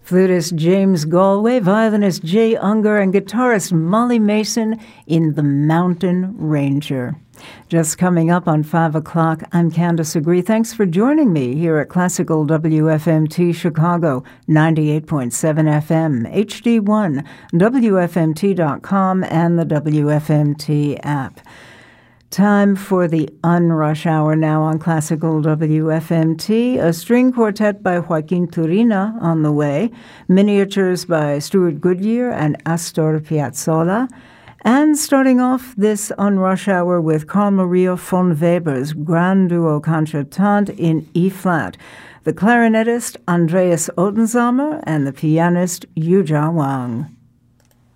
Flutist James Galway, violinist Jay Unger, and guitarist Molly Mason in The Mountain Ranger. Just coming up on 5 o'clock, I'm Candace Agree. Thanks for joining me here at Classical WFMT Chicago, 98.7 FM, HD1, WFMT.com, and the WFMT app. Time for the Unrush Hour now on Classical WFMT. A string quartet by Joaquin Turina on the way. Miniatures by Stuart Goodyear and Astor Piazzolla. And starting off this Unrush Hour with Carl Maria von Weber's Grand Duo Concertante in E-flat. The clarinetist Andreas Ottenshammer and the pianist Yuzha Wang.